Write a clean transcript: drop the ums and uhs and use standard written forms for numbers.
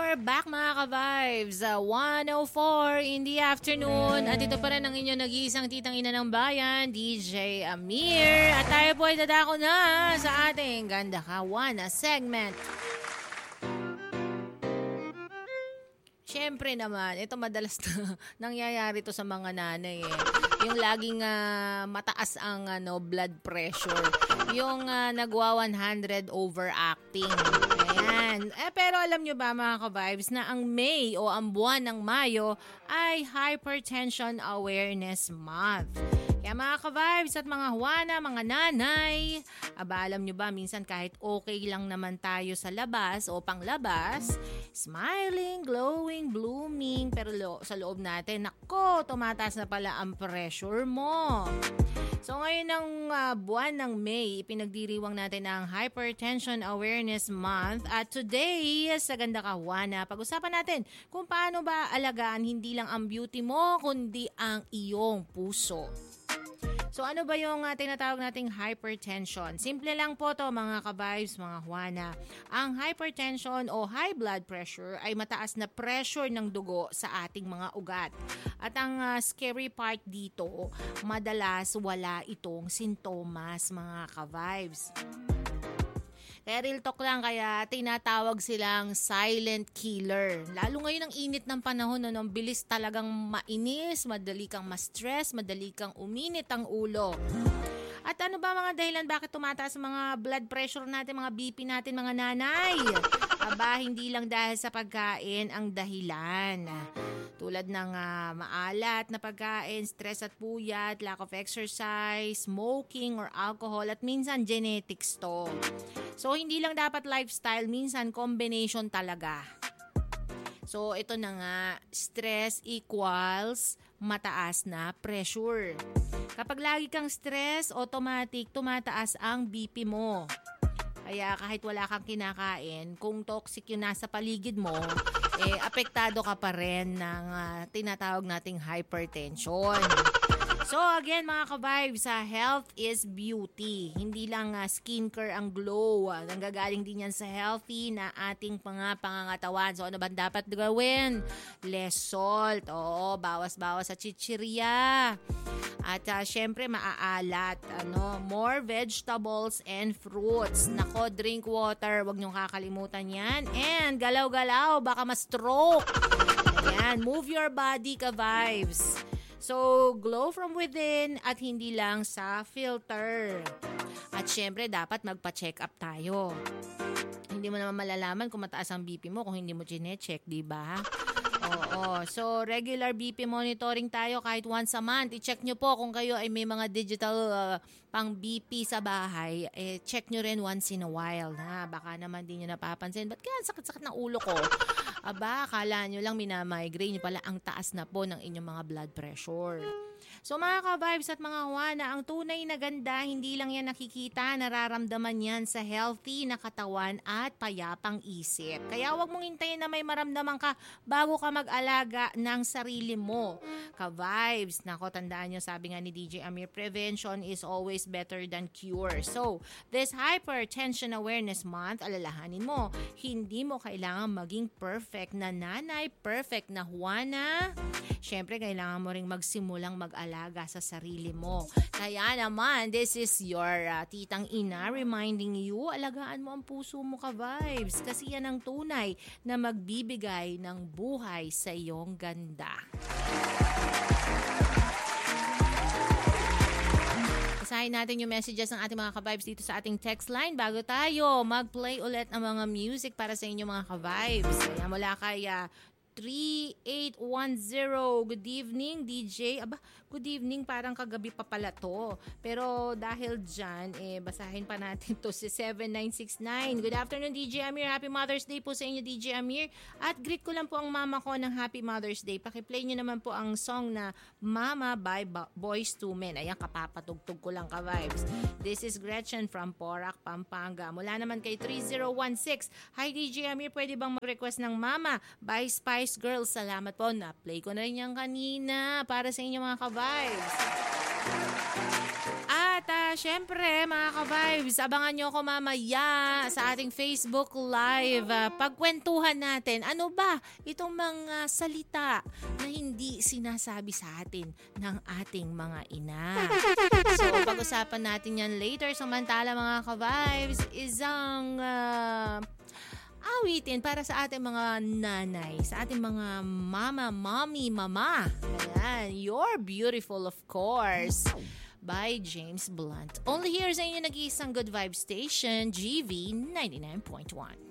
are back mga ka-vibes. 1:04 in the afternoon. At ito pa rin ang inyong nag-iisang titang ina ng bayan, DJ Amir. At tayo po ay dadako na sa ating Ganda Kawana segment. Siyempre naman, ito madalas na nangyayari to sa mga nanay eh. Yung laging mataas ang blood pressure. Yung nagwa 100 overacting. Ayan. Pero alam nyo ba mga ka-vibes na ang May o ang buwan ng Mayo ay Hypertension Awareness Month. Kaya mga ka-vibes at mga Juana, mga nanay, alam nyo ba, minsan kahit okay lang naman tayo sa labas o panglabas, smiling, glowing, blooming, pero sa loob natin, nako, tumataas na pala ang pressure mo. So ngayon ng buwan ng May, pinagdiriwang natin ang Hypertension Awareness Month. At today, sa Ganda Ka Juana, pag-usapan natin kung paano ba alagaan hindi lang ang beauty mo, kundi ang iyong puso. So ano ba yung tinatawag nating hypertension? Simple lang po to mga ka-vibes, mga Juana. Ang hypertension o high blood pressure ay mataas na pressure ng dugo sa ating mga ugat. At ang scary part dito, madalas wala itong sintomas mga ka-vibes. Kaya real talk lang, kaya tinatawag silang silent killer. Lalo ngayon ang init ng panahon, ang bilis talagang mainis, madali kang ma-stress, madali kang uminit ang ulo. At ano ba mga dahilan bakit tumataas mga blood pressure natin, mga BP natin, mga nanay? Hindi lang dahil sa pagkain ang dahilan. Tulad ng maalat na pagkain, stress at puyat, lack of exercise, smoking or alcohol, at minsan genetics to. So, hindi lang dapat lifestyle, minsan combination talaga. So, ito na nga, stress equals mataas na pressure. Kapag lagi kang stress, automatic tumataas ang BP mo. Kaya kahit wala kang kinakain, kung toxic yung nasa paligid mo, apektado ka pa rin ng tinatawag nating hypertension. So again mga ka-vibes, health is beauty. Hindi lang skincare ang glow. Nanggagaling din yan sa healthy na ating pangangatawan. So ano ba dapat gawin? Less salt. Oo, bawas-bawas sa chichirya. At syempre maaalat. More vegetables and fruits. Nako, drink water. Huwag niyong kakalimutan yan. And galaw-galaw, baka ma-stroke. Ayan, move your body ka-vibes. So, glow from within at hindi lang sa filter. At syempre, dapat magpa-check up tayo. Hindi mo naman malalaman kung mataas ang BP mo kung hindi mo chinecheck, di ba? Oo. So, regular BP monitoring tayo kahit once a month. I-check nyo po kung kayo ay may mga digital pang BP sa bahay. Check nyo rin once in a while. Baka naman din nyo napapansin. Ba't kaya sakit-sakit ng ulo ko? Akala nyo lang minamigraine nyo pala, ang taas na po ng inyong mga blood pressure. So mga ka-vibes at mga Juana, ang tunay na ganda, hindi lang yan nakikita, nararamdaman yan sa healthy na katawan at payapang isip. Kaya huwag mong hintayin na may maramdaman ka bago ka mag-alaga ng sarili mo. Ka-vibes, nako, tandaan nyo, sabi nga ni DJ Amir, prevention is always better than cure. So, this Hypertension Awareness Month, alalahanin mo, hindi mo kailangan maging perfect na nanay, perfect na Juana. Siyempre, kailangan mo ring magsimulang mag-alaga sa sarili mo. Kaya naman, this is your titang ina reminding you, alagaan mo ang puso mo ka-vibes. Kasi yan ang tunay na magbibigay ng buhay sa iyong ganda. Basahin natin yung messages ng ating mga ka-vibes dito sa ating text line bago tayo mag-play ulit ng mga music para sa inyo mga ka-vibes. Kaya mula kay 3810. Good evening, DJ. Good evening. Parang kagabi pa pala to. Pero dahil dyan, basahin pa natin to si 7969. Good afternoon, DJ Amir. Happy Mother's Day po sa inyo, DJ Amir. At greet ko lang po ang mama ko ng Happy Mother's Day. Pakiplay nyo naman po ang song na Mama by Boyz II Men. Ayan, kapapatugtog ko lang ka-vibes. This is Gretchen from Porac, Pampanga. Mula naman kay 3016. Hi, DJ Amir. Pwede bang mag-request ng Mama by Spice Girls? Salamat po. Na-play ko na rin yan kanina para sa inyo mga ka-vibes. At syempre mga ka-vibes, abangan nyo ako mamaya sa ating Facebook Live. Pagkwentuhan natin, ano ba itong mga salita na hindi sinasabi sa atin ng ating mga ina. So, pag-usapan natin yan later. Samantala mga ka-vibes, isang awitin para sa ating mga nanay, sa ating mga mama. Ayan, You're Beautiful of Course by James Blunt. Only here sa inyo nag-iisang Good Vibe Station, GV 99.1.